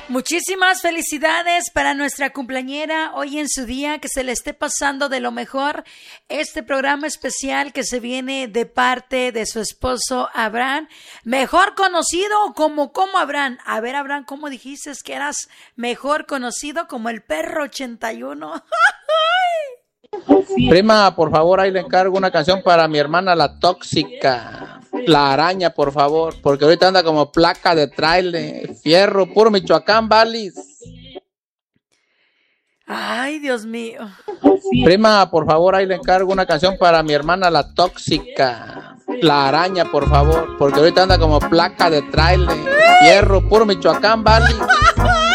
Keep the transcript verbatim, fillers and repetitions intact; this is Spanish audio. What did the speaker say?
Muchísimas felicidades para nuestra cumpleañera hoy en su día, que se le esté pasando de lo mejor este programa especial que se viene de parte de su esposo Abraham, mejor conocido como como Abraham. A ver, Abraham, ¿cómo dijiste que eras mejor conocido como el perro ochenta y uno? Prima, por favor, ahí le encargo una canción para mi hermana la tóxica, la araña, por favor, porque ahorita anda como placa de trailer, fierro, puro Michoacán, Valis. Ay, Dios mío. Prima, por favor, ahí le encargo una canción para mi hermana la tóxica, la araña, por favor, porque ahorita anda como placa de trailer, fierro, puro Michoacán, Valis.